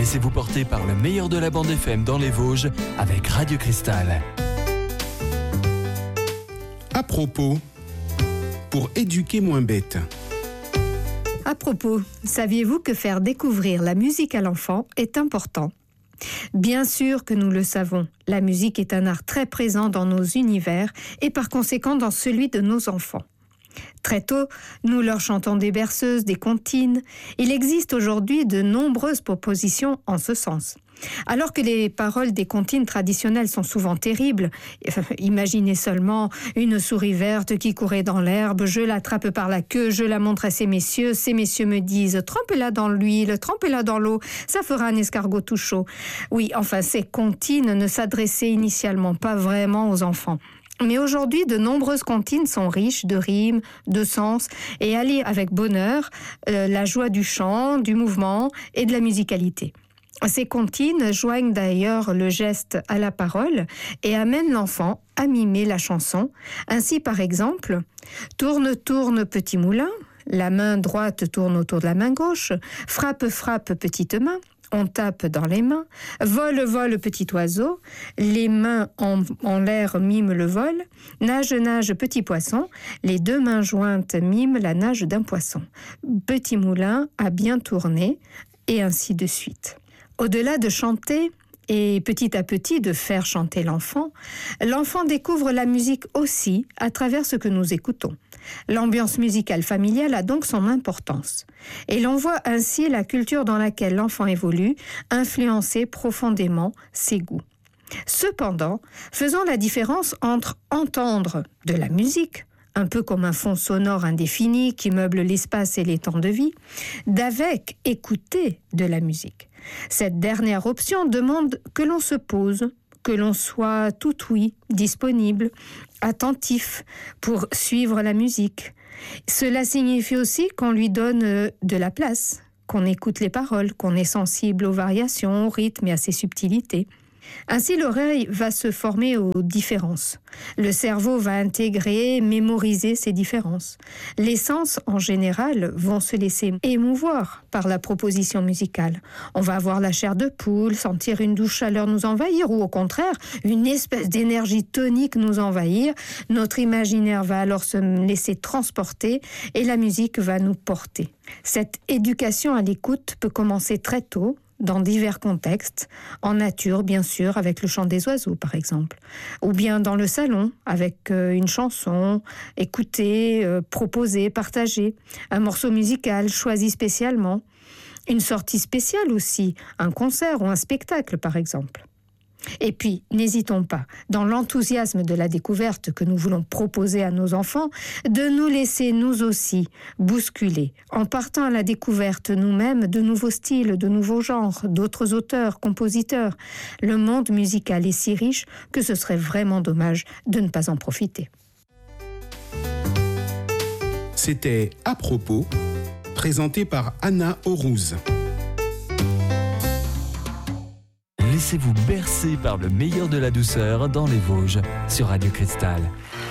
Laissez-vous porter par le meilleur de la bande FM dans les Vosges avec Radio Cristal. À propos, pour éduquer moins bête. À propos, saviez-vous que faire découvrir la musique à l'enfant est important ? Bien sûr que nous le savons, la musique est un art très présent dans nos univers et par conséquent dans celui de nos enfants. Très tôt, nous leur chantons des berceuses, des comptines. Il existe aujourd'hui de nombreuses propositions en ce sens. Alors que les paroles des comptines traditionnelles sont souvent terribles, imaginez seulement une souris verte qui courait dans l'herbe, je l'attrape par la queue, je la montre à ces messieurs me disent « trempez-la dans l'huile, trempez-la dans l'eau, ça fera un escargot tout chaud ». Oui, enfin, ces comptines ne s'adressaient initialement pas vraiment aux enfants. Mais aujourd'hui, de nombreuses comptines sont riches de rimes, de sens et allient avec bonheur la joie du chant, du mouvement et de la musicalité. Ces comptines joignent d'ailleurs le geste à la parole et amènent l'enfant à mimer la chanson. Ainsi, par exemple, « Tourne, tourne, petit moulin », la main droite tourne autour de la main gauche, « Frappe, frappe, petite main », on tape dans les mains, vole, vole, petit oiseau, les mains en l'air miment le vol, nage, nage, petit poisson, les deux mains jointes miment la nage d'un poisson. Petit moulin a bien tourné, et ainsi de suite. Au-delà de chanter et petit à petit de faire chanter l'enfant découvre la musique aussi à travers ce que nous écoutons. L'ambiance musicale familiale a donc son importance. Et l'on voit ainsi la culture dans laquelle l'enfant évolue influencer profondément ses goûts. Cependant, faisons la différence entre entendre de la musique, un peu comme un fond sonore indéfini qui meuble l'espace et les temps de vie, d'avec écouter de la musique. Cette dernière option demande que l'on se pose, que l'on soit tout ouïe, disponible, attentif pour suivre la musique. Cela signifie aussi qu'on lui donne de la place, qu'on écoute les paroles, qu'on est sensible aux variations, au rythme et à ses subtilités. Ainsi, l'oreille va se former aux différences. Le cerveau va intégrer, mémoriser ces différences. Les sens, en général, vont se laisser émouvoir par la proposition musicale. On va avoir la chair de poule, sentir une douce chaleur nous envahir, ou au contraire, une espèce d'énergie tonique nous envahir. Notre imaginaire va alors se laisser transporter et la musique va nous porter. Cette éducation à l'écoute peut commencer très tôt, dans divers contextes, en nature bien sûr, avec le chant des oiseaux par exemple, ou bien dans le salon, avec une chanson, écoutée, proposée, partagée, un morceau musical choisi spécialement, une sortie spéciale aussi, un concert ou un spectacle par exemple. Et puis, n'hésitons pas, dans l'enthousiasme de la découverte que nous voulons proposer à nos enfants, de nous laisser nous aussi bousculer, en partant à la découverte nous-mêmes de nouveaux styles, de nouveaux genres, d'autres auteurs, compositeurs. Le monde musical est si riche que ce serait vraiment dommage de ne pas en profiter. C'était À propos, présenté par Anna Aurouz. Laissez-vous bercer par le meilleur de la douceur dans les Vosges sur Radio Cristal.